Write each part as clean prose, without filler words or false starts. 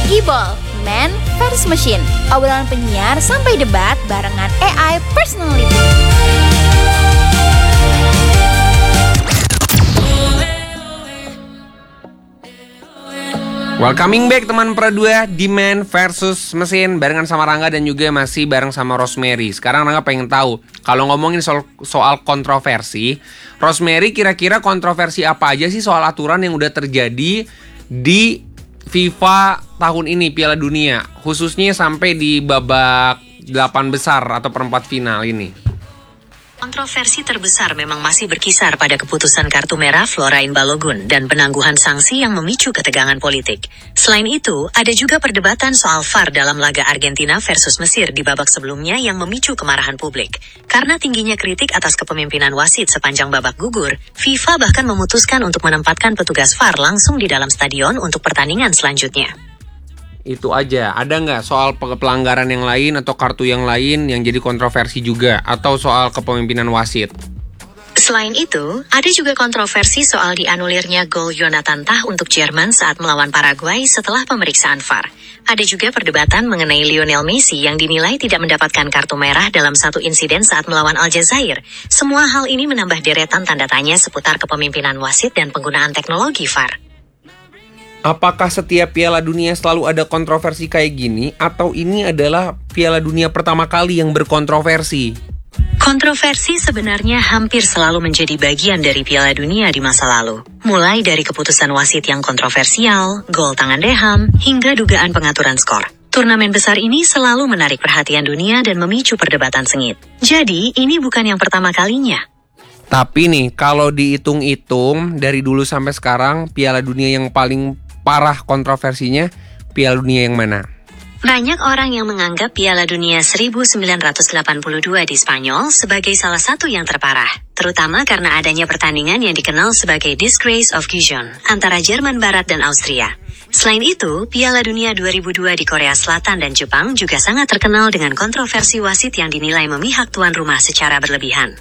Gibol, Man vs Machine. Obrolan penyiar sampai debat barengan AI Personality. Welcoming back teman Pra 2 di Man vs Mesin barengan sama Rangga dan juga masih bareng sama Rosemary. Sekarang Rangga pengen tahu, kalau ngomongin soal kontroversi, Rosemary kira-kira kontroversi apa aja sih soal aturan yang udah terjadi di FIFA tahun ini Piala Dunia, khususnya sampai di babak 8 besar atau perempat final ini? Kontroversi terbesar memang masih berkisar pada keputusan kartu merah Florain Balogun dan penangguhan sanksi yang memicu ketegangan politik. Selain itu, ada juga perdebatan soal VAR dalam laga Argentina versus Mesir di babak sebelumnya yang memicu kemarahan publik. Karena tingginya kritik atas kepemimpinan wasit sepanjang babak gugur, FIFA bahkan memutuskan untuk menempatkan petugas VAR langsung di dalam stadion untuk pertandingan selanjutnya. Itu aja, ada nggak soal pelanggaran yang lain atau kartu yang lain yang jadi kontroversi juga, atau soal kepemimpinan wasit? Selain itu, ada juga kontroversi soal dianulirnya gol Jonathan Tah untuk Jerman saat melawan Paraguay setelah pemeriksaan VAR. Ada juga perdebatan mengenai Lionel Messi yang dinilai tidak mendapatkan kartu merah dalam satu insiden saat melawan Aljazair. Semua hal ini menambah deretan tanda tanya seputar kepemimpinan wasit dan penggunaan teknologi VAR. Apakah setiap Piala Dunia selalu ada kontroversi kayak gini, atau ini adalah Piala Dunia pertama kali yang berkontroversi? Kontroversi sebenarnya hampir selalu menjadi bagian dari Piala Dunia di masa lalu. Mulai dari keputusan wasit yang kontroversial, gol tangan Deham, hingga dugaan pengaturan skor. Turnamen besar ini selalu menarik perhatian dunia dan memicu perdebatan sengit. Jadi, ini bukan yang pertama kalinya. Tapi nih, kalau dihitung-hitung dari dulu sampai sekarang, Piala Dunia yang paling parah kontroversinya, Piala Dunia yang mana? Banyak orang yang menganggap Piala Dunia 1982 di Spanyol sebagai salah satu yang terparah, terutama karena adanya pertandingan yang dikenal sebagai Disgrace of Gijon antara Jerman Barat dan Austria. Selain itu, Piala Dunia 2002 di Korea Selatan dan Jepang juga sangat terkenal dengan kontroversi wasit yang dinilai memihak tuan rumah secara berlebihan.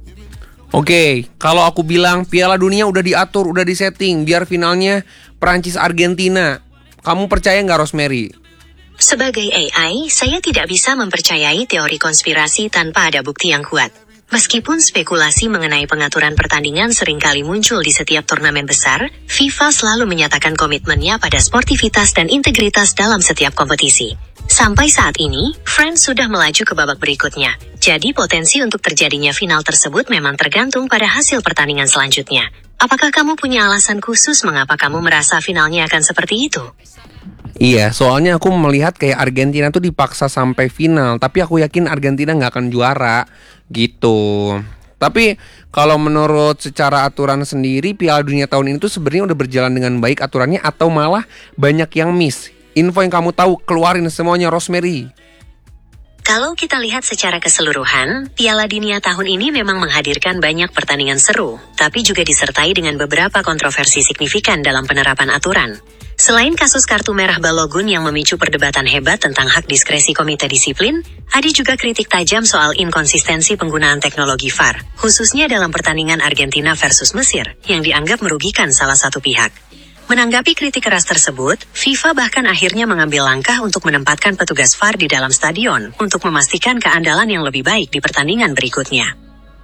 Oke, kalau aku bilang Piala Dunia udah diatur, udah disetting biar finalnya Prancis-Argentina, kamu percaya nggak, Rosemary? Sebagai AI, saya tidak bisa mempercayai teori konspirasi tanpa ada bukti yang kuat. Meskipun spekulasi mengenai pengaturan pertandingan seringkali muncul di setiap turnamen besar, FIFA selalu menyatakan komitmennya pada sportivitas dan integritas dalam setiap kompetisi. Sampai saat ini, France sudah melaju ke babak berikutnya. Jadi potensi untuk terjadinya final tersebut memang tergantung pada hasil pertandingan selanjutnya. Apakah kamu punya alasan khusus mengapa kamu merasa finalnya akan seperti itu? Iya, soalnya aku melihat kayak Argentina tuh dipaksa sampai final, tapi aku yakin Argentina nggak akan juara, gitu. Tapi kalau menurut secara aturan sendiri, Piala Dunia tahun ini tuh sebenarnya udah berjalan dengan baik aturannya, atau malah banyak yang miss? Info yang kamu tahu, keluarin semuanya, Rosemary. Kalau kita lihat secara keseluruhan, Piala Dunia tahun ini memang menghadirkan banyak pertandingan seru, tapi juga disertai dengan beberapa kontroversi signifikan dalam penerapan aturan. Selain kasus kartu merah Balogun yang memicu perdebatan hebat tentang hak diskresi komite disiplin, ada juga kritik tajam soal inkonsistensi penggunaan teknologi VAR, khususnya dalam pertandingan Argentina versus Mesir, yang dianggap merugikan salah satu pihak. Menanggapi kritik keras tersebut, FIFA bahkan akhirnya mengambil langkah untuk menempatkan petugas VAR di dalam stadion untuk memastikan keandalan yang lebih baik di pertandingan berikutnya.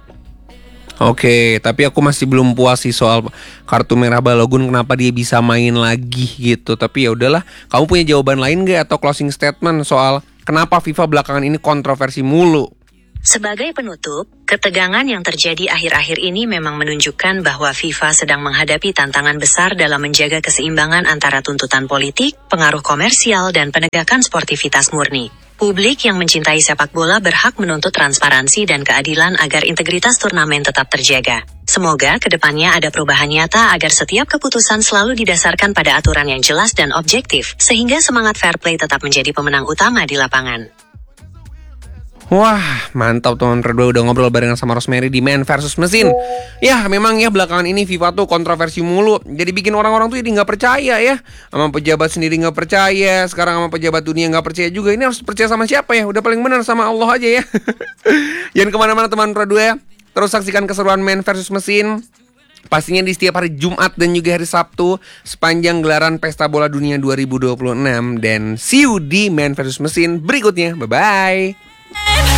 Oke, tapi aku masih belum puas sih soal kartu merah Balogun, kenapa dia bisa main lagi gitu. Tapi ya udahlah, kamu punya jawaban lain gak atau closing statement soal kenapa FIFA belakangan ini kontroversi mulu? Sebagai penutup, ketegangan yang terjadi akhir-akhir ini memang menunjukkan bahwa FIFA sedang menghadapi tantangan besar dalam menjaga keseimbangan antara tuntutan politik, pengaruh komersial, dan penegakan sportivitas murni. Publik yang mencintai sepak bola berhak menuntut transparansi dan keadilan agar integritas turnamen tetap terjaga. Semoga kedepannya ada perubahan nyata agar setiap keputusan selalu didasarkan pada aturan yang jelas dan objektif, sehingga semangat fair play tetap menjadi pemenang utama di lapangan. Wah, mantap teman berdua udah ngobrol barengan sama Rosemary di Man vs Mesin. Ya, memang ya belakangan ini FIFA tuh kontroversi mulu. Jadi bikin orang-orang tuh jadi gak percaya ya. Sama pejabat sendiri gak percaya. Sekarang sama pejabat dunia gak percaya juga. Ini harus percaya sama siapa ya? Udah paling benar sama Allah aja ya. Jangan kemana-mana teman berdua ya. Terus saksikan keseruan Man vs Mesin Pastinya di setiap hari Jumat dan juga hari Sabtu sepanjang gelaran Pesta Bola Dunia 2026. Dan see you di Man versus Mesin berikutnya. Bye-bye.